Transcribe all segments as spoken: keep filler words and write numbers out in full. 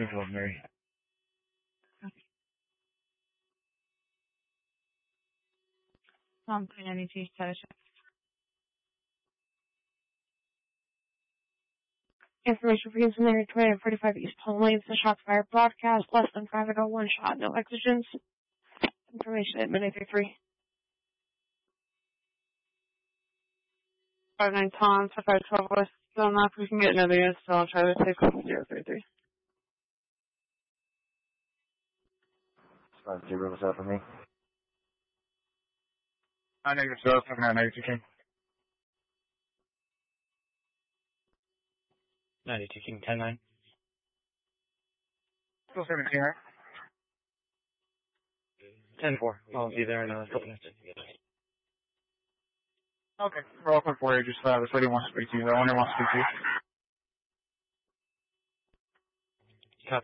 Visual Mary. Tom three ninety-two, status check. Information for use in area twenty forty-five East Palm Lanes. The shots fired broadcast less than five ago. One shot, no exigence. Information at minute three. Five nine Tom, five twelve West. Still not. We can get another unit. So I'll try to take zero three three. Five zero, what's up for me? I negative zero seven nine ninety-two King. ninety-two King, ten nine. Still seventeen, right? ten four. I'll be there in a couple minutes. Okay, we're open for you. Just, uh, this lady wants to speak to you. The owner wants to speak to you. Copy.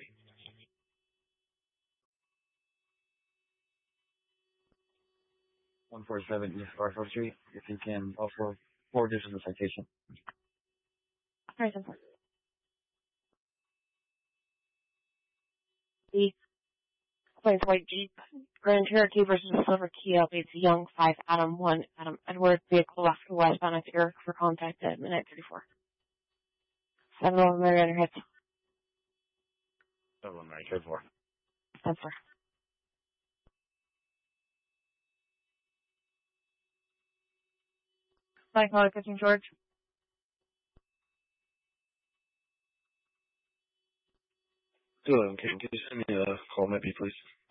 one forty-seven East Garfield Street, if you can also forward this to the citation. Alright, then. The Plains White Jeep Grand Cherokee versus the Silver Kia updates Young five Adam one Adam Edward vehicle left to westbound at Eric for contact at minute thirty-four. seven over Marietta hits. Oh, I'm right, code four. ten four. Mike Molly fifteen George. Hello, okay, can you send me a call, maybe, please?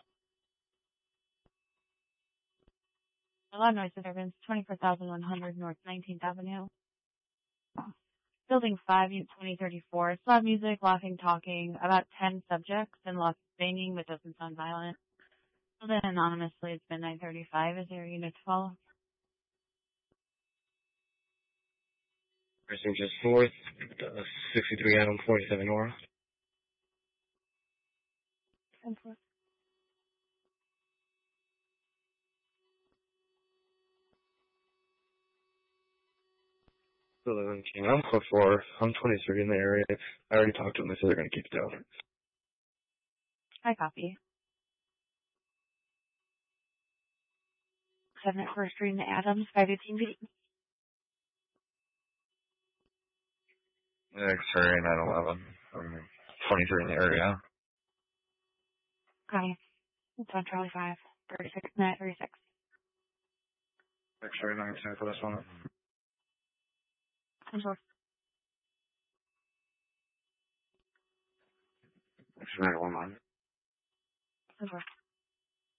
A lot of noise disturbance, twenty-four thousand one hundred North nineteenth Avenue. Building five, Unit twenty thirty-four. It's loud music, laughing, talking, about ten subjects, and lots of banging, but doesn't sound violent. So then anonymously, it's been nine thirty-five. Is there a unit to follow? Precinct just fourth, uh, sixty-three Adam, forty-seven Nora. ten four. Hello, King. I'm code four. I'm twenty-three in the area. I already talked to them. They said they're going to keep it down. I copy. seven at First Street in Adams, five eighteen feet. X-ray nine eleven. I'm twenty-three in the area. Copy. It's on Charlie five. thirty-six, minute thirty-six. X-ray nine ten for this one. ten four. X-ray one nine. ten four.